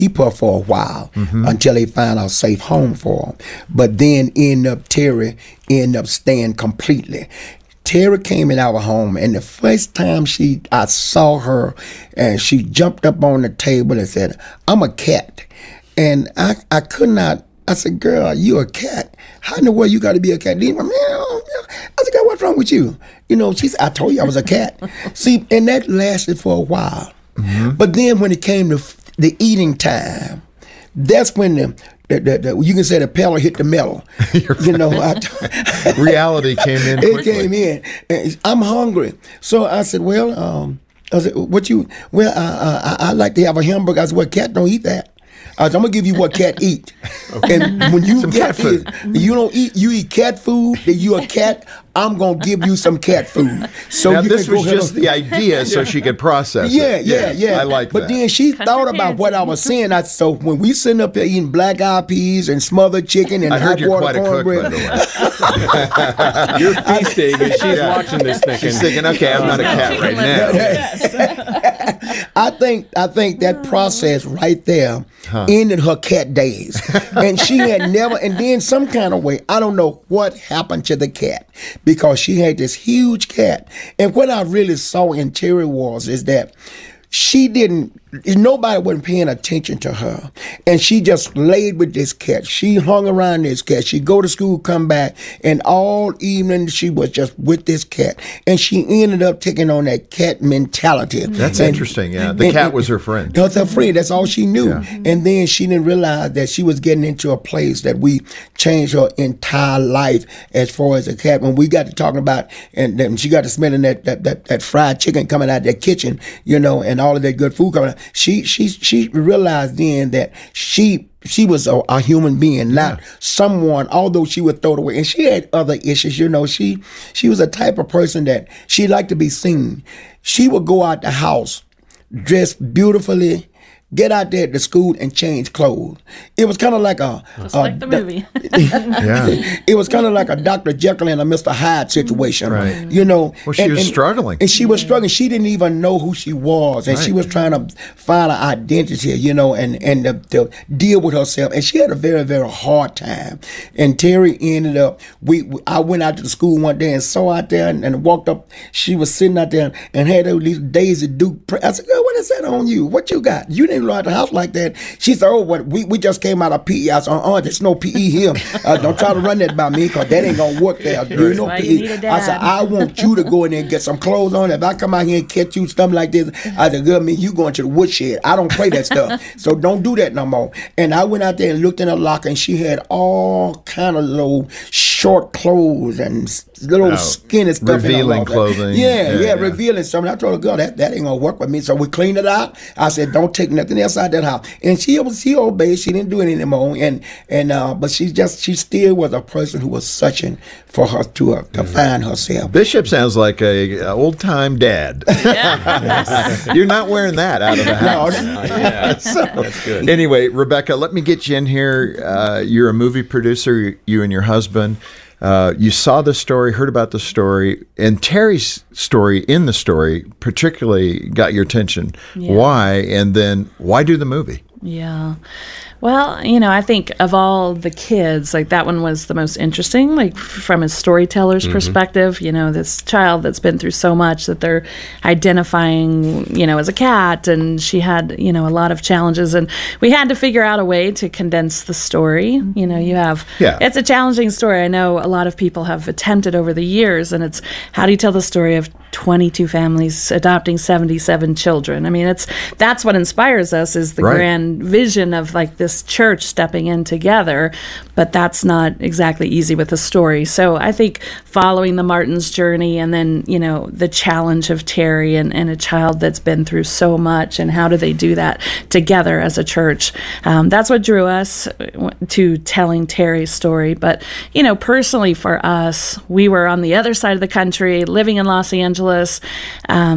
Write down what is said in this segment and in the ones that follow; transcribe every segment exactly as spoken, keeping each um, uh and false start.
keep her for a while Mm-hmm. until they find a safe home for her. But then end up Terry end up staying completely. Terry came in our home, and the first time she I saw her, and she jumped up on the table and said, "I'm a cat," and I I could not. I said, "Girl, you a cat? How in the world you got to be a cat?" Then, meow, meow. I said, "Girl, what's wrong with you?" You know, she said, "I told you I was a cat." See, and that lasted for a while. Mm-hmm. But then when it came to f- the eating time, that's when the, the, the, the you can say the pedal hit the metal. You know, I t- Reality came in it quickly. came in. And I'm hungry, so I said, "Well, um, I said, what you? Well, uh, I I like to have a hamburger." I said, "Well, cat don't eat that." I said, "I'm gonna give you what cat eat." And when you Some get cat food. this, you don't eat. You eat cat food. Then you a cat. I'm gonna give you some cat food. So Now, you this can go was ahead just and- the idea so she could process yeah, it. yeah, yeah. I like but that. then she thought about what I was saying. I so when we sitting up there eating black eyed peas and smothered chicken and I heard hot you're water quite a cook, by cornbread. Uh, the way. You're feasting, and she's Yeah. watching this thinking, She's thinking, okay, I'm not a cat right now. I think I think that process right there ended her cat days, and she had never. And then some kind of way, I don't know what happened to the cat because she had this huge cat. And what I really saw in Terry was is that she didn't. Nobody wasn't paying attention to her, and she just laid with this cat. She hung around this cat. She'd go to school, come back, and all evening she was just with this cat. And she ended up taking on that cat mentality. That's And- interesting, yeah. The and- cat and- was her friend. That's her friend. That's all she knew. Yeah. And then she didn't realize that she was getting into a place that we changed her entire life as far as a cat. When we got to talking about, and then she got to smelling that that, that that fried chicken coming out of that kitchen, you know, and all of that good food coming out. She she she realized then that she she was a, a human being, not someone. Although she would throw it away, and she had other issues. You know, she she was a type of person that she liked to be seen. She would go out the house dressed beautifully, get out there to school and change clothes. It was kind of like a, Just a like the movie. Yeah. it was kind of like a Doctor Jekyll and a Mister Hyde situation, Right. You know. Well, she and, was and- struggling. and she was struggling. She didn't even know who she was, and she Right. was trying to find an identity, you know, and and to, to deal with herself. And she had a very very hard time. And Terry ended up. We, we I went out to the school one day and saw out there and, and walked up. She was sitting out there and had these Daisy Duke. Pre- I said, "Girl, what is that on you? What you got? You didn't go out the house like that." She said, "Oh, what? We, we just came out of P E." I said, "Uh, uh there's no P E here. Uh, don't try to run that by me, because that ain't gonna work there. There's no why you P E." need a I said, dad. "I want you to go in there and get some clothes on. If I come out here and catch you something like this," I said, "Girl, me, you going to the woodshed. I don't play that stuff. So don't do that no more." And I went out there and looked in her locker, and she had all kind of little short clothes and s- little Oh, skinny stuff. in her revealing locker. clothing. Yeah, Yeah, yeah, yeah. revealing something. I told her, "Girl, that, that ain't gonna work with me." So we cleaned it out. I said, "Don't take nothing else out that house." And she was she obeyed. She didn't do it anymore. And and uh, but she just she still was a person who was searching for her to uh, to find herself. Bishop sounds like a, a old time dad. You're not wearing that out of the house. yeah, that's good. Anyway, Rebecca, let me get you in here. Uh, you're a movie producer, you and your husband. Uh, you saw the story, heard about the story, and Terry's story in the story particularly got your attention. Yeah. Why? And then why do the movie? Yeah. Well, you know, I think of all the kids, like that one was the most interesting, like from a storyteller's perspective, you know, this child that's been through so much that they're identifying, you know, as a cat, and she had, you know, a lot of challenges, and we had to figure out a way to condense the story. You know, you have, Yeah. it's a challenging story. I know a lot of people have attempted over the years, and it's how do you tell the story of twenty-two families adopting seventy-seven children? I mean, it's, that's what inspires us is the Right. grand vision of like this church stepping in together, but that's not exactly easy with a story. So I think following the Martins' journey, and then, you know, the challenge of Terry and, and a child that's been through so much, and how do they do that together as a church, um, that's what drew us to telling Terry's story. But, you know, personally for us, we were on the other side of the country, living in Los Angeles. Um,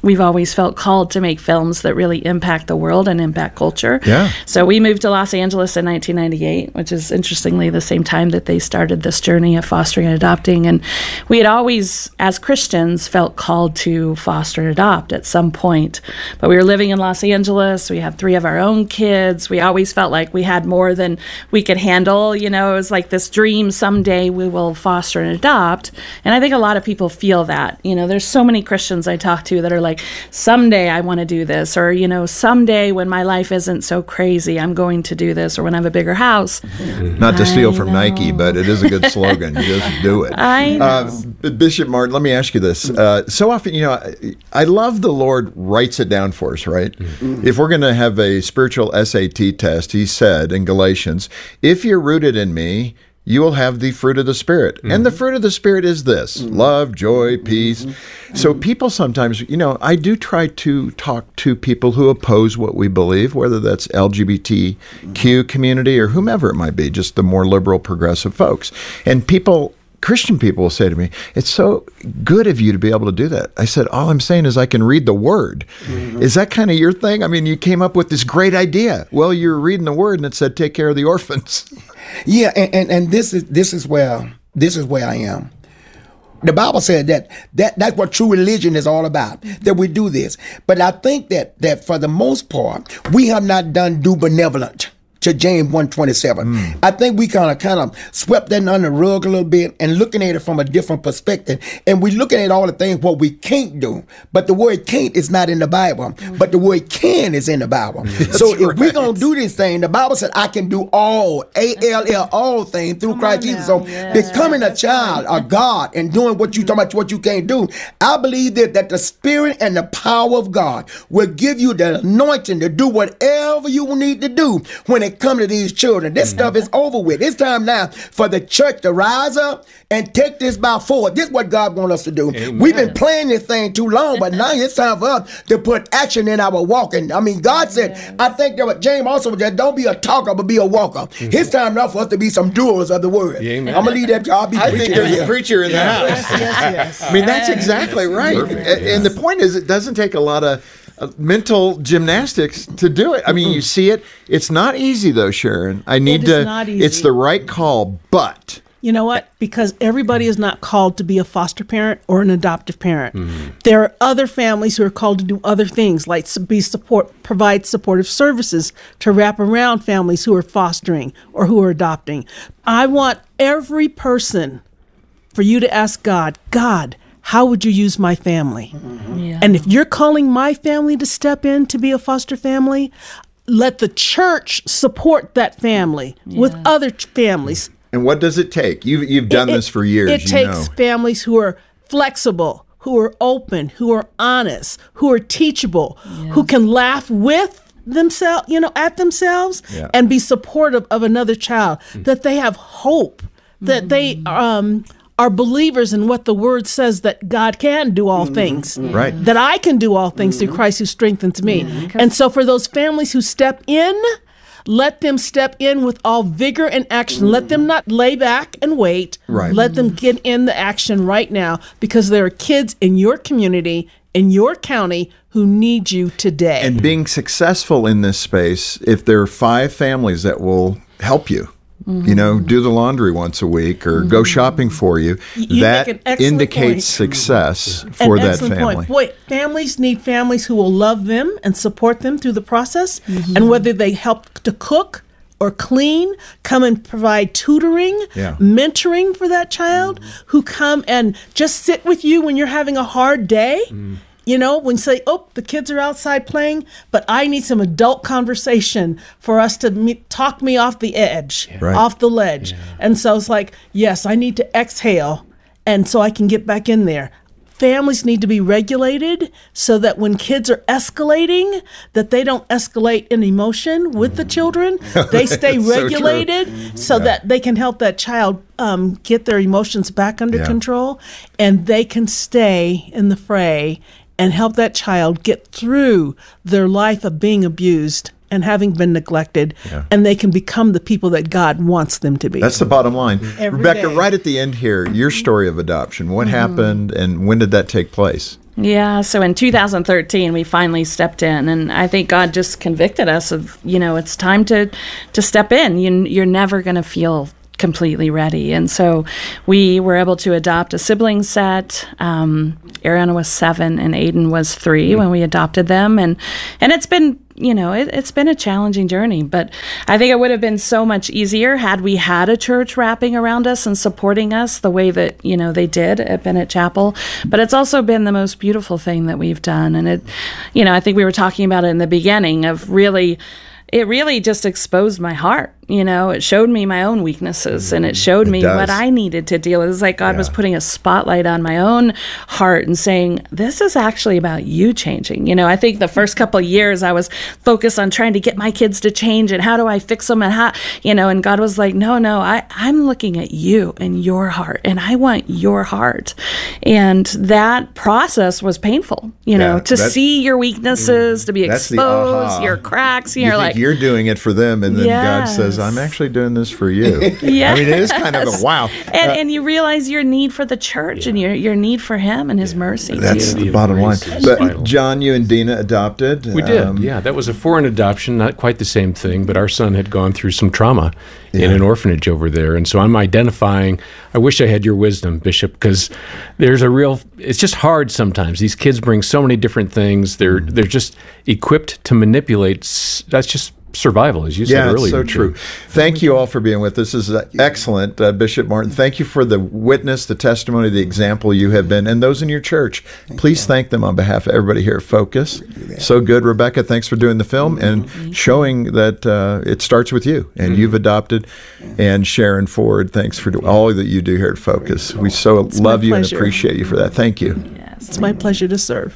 we've always felt called to make films that really impact the world and impact culture. Yeah. So we moved to Los Angeles in nineteen ninety-eight, which is interestingly the same time that they started this journey of fostering and adopting. And we had always, as Christians, felt called to foster and adopt at some point. But we were living in Los Angeles. We have three of our own kids. We always felt like we had more than we could handle. You know, it was like this dream, someday we will foster and adopt. And I think a lot of people feel that. You know, there's so many Christians I talk to that are like, someday I want to do this, or, you know, someday when my life isn't so crazy, I'm going to do this, or when I have a bigger house. Not to steal I from know. Nike, but it is a good slogan. Just do it. I know. Uh, Bishop Martin, let me ask you this. Uh, so often, you know, I, I love the Lord writes it down for us, right? Mm-hmm. If we're going to have a spiritual S A T test, he said in Galatians, if you're rooted in me, you will have the fruit of the Spirit. Mm-hmm. And the fruit of the Spirit is this, mm-hmm. love, joy, peace. Mm-hmm. So people sometimes, you know, I do try to talk to people who oppose what we believe, whether that's L G B T Q community or whomever it might be, just the more liberal, progressive folks. And people, Christian people will say to me, it's so good of you to be able to do that. I said, all I'm saying is I can read the Word. Mm-hmm. Is that kind of your thing? I mean, you came up with this great idea. Well, you're reading the Word and it said, take care of the orphans. Yeah, and, and, and this is this is where this is where I am. The Bible said that, that that's what true religion is all about, that we do this. But I think that that for the most part, we have not done do benevolent to James one twenty-seven. Mm. I think we kind of kind of swept that under the rug a little bit and looking at it from a different perspective. And we're looking at all the things what we can't do. But the word can't is not in the Bible. Mm. But the word can is in the Bible. Mm. So if right. we're going to do this thing, the Bible said, I can do all, A L L, all things through Come Christ Jesus. So yeah. becoming a child of God and doing what you talking about, what you can't do, I believe that, that the Spirit and the power of God will give you the anointing to do whatever you need to do when it come to these children. This mm-hmm. stuff is over with. It's time now for the church to rise up and take this by forward. This is what God wants us to do. Amen. We've been playing this thing too long, but now it's time for us to put action in our walking. I mean, God said, yes. I think that what James also said, don't be a talker, but be a walker. Mm-hmm. It's time now for us to be some doers of the word. Amen. I'm going to leave that to I'll be I think there's a preacher in yeah. the house. Yes, yes, yes. I mean, that's exactly right. Perfect. And, and the point is, it doesn't take a lot of Uh, mental gymnastics to do it. I mean, you see it. It's not easy, though, Sharon. I need it is to. Not easy. It's the right call, but you know what? Because everybody is not called to be a foster parent or an adoptive parent. Mm-hmm. There are other families who are called to do other things, like be support, provide supportive services to wrap around families who are fostering or who are adopting. I want every person for you to ask God, God, how would you use my family? Mm-hmm. Yeah. And if you're calling my family to step in to be a foster family, let the church support that family yeah. with other ch- families. And what does it take? You've, you've done it, this for years. It you takes know. families who are flexible, who are open, who are honest, who are teachable, yeah. who can laugh with themselves, you know, at themselves yeah. and be supportive of another child, mm-hmm. that they have hope, that mm-hmm. they um, are believers in what the word says, that God can do all mm-hmm. things, right? That I can do all things mm-hmm. through Christ who strengthens me. Mm-hmm. And so for those families who step in, let them step in with all vigor and action. Let them not lay back and wait. Right. Let them get in the action right now, because there are kids in your community, in your county, who need you today. And being successful in this space, if there are five families that will help you, mm-hmm. you know, do the laundry once a week or mm-hmm. go shopping for you, you that indicates point. success for an that excellent family. Point. Boy, families need families who will love them and support them through the process. Mm-hmm. And whether they help to cook or clean, come and provide tutoring, yeah. mentoring for that child, mm-hmm. who come and just sit with you when you're having a hard day. Mm-hmm. You know, when you say, oh, the kids are outside playing, but I need some adult conversation for us to meet, talk me off the edge, yeah. right. off the ledge. Yeah. And so it's like, yes, I need to exhale, and so I can get back in there. Families need to be regulated so that when kids are escalating, that they don't escalate in emotion with the children. They stay regulated so, so yeah. that they can help that child um, get their emotions back under yeah. control, and they can stay in the fray and help that child get through their life of being abused and having been neglected, yeah. and they can become the people that God wants them to be. That's the bottom line. Every Rebecca, day. right at the end here, your story of adoption, what mm-hmm. happened and when did that take place? Yeah, so in two thousand thirteen, we finally stepped in, and I think God just convicted us of, you know, it's time to to step in. You, you're never going to feel completely ready. And so we were able to adopt a sibling set. Um, Ariana was seven and Aiden was three mm-hmm. when we adopted them. And, and it's been, you know, it, it's been a challenging journey, but I think it would have been so much easier had we had a church wrapping around us and supporting us the way that, you know, they did at Bennett Chapel. But it's also been the most beautiful thing that we've done. And it, you know, I think we were talking about it in the beginning of really, it really just exposed my heart. You know, it showed me my own weaknesses, and it showed It me does. what I needed to deal with. It's like God Yeah. was putting a spotlight on my own heart and saying, this is actually about you changing. You know, I think the first couple of years I was focused on trying to get my kids to change and how do I fix them and how, you know, and God was like, no, no, I, I'm looking at you and your heart, and I want your heart. And that process was painful, you know, Yeah, to that- see your weaknesses, to be That's the exposed, aha. your cracks. You You're think like, you're doing it for them, and then God says, Yes. I'm actually doing this for you. Yes. I mean, it is kind of a wow. and, and you realize your need for the church and your your need for Him and His mercy. That's too. the of bottom line. grace is But vital. John, you and Dina adopted. We did, um, yeah. That was a foreign adoption, not quite the same thing, but our son had gone through some trauma in Yeah. an orphanage over there. And so I'm identifying, I wish I had your wisdom, Bishop, because there's a real, it's just hard sometimes. These kids bring so many different things. They're, they're just equipped to manipulate. s- That's just survival, as you said Yeah, it's earlier. so true. Thank you all for being with us. This is uh, excellent, uh, Bishop Martin. Thank you for the witness, the testimony, the example you have been, and those in your church. Please thank them on behalf of everybody here at Focus. So good. Rebecca, thanks for doing the film and showing that uh, it starts with you, and you've adopted. And Sharon Ford, thanks for do- all that you do here at Focus. We so my love you and pleasure. appreciate you for that. Thank you. Yes. It's my pleasure to serve.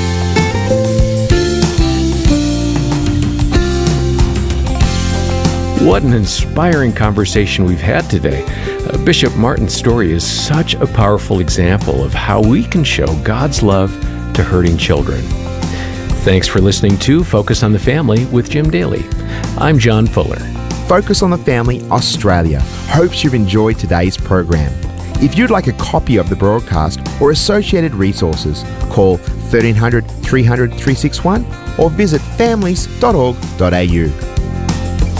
What an inspiring conversation we've had today. Uh, Bishop Martin's story is such a powerful example of how we can show God's love to hurting children. Thanks for listening to Focus on the Family with Jim Daly. I'm John Fuller. Focus on the Family Australia hopes you've enjoyed today's program. If you'd like a copy of the broadcast or associated resources, call thirteen hundred, three hundred, three six one or visit families dot org dot a u.